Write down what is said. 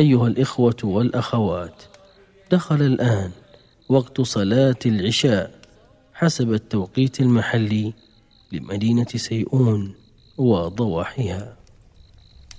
أيها الإخوة والأخوات، دخل الآن وقت صلاة العشاء حسب التوقيت المحلي لمدينة سيئون وضواحيها.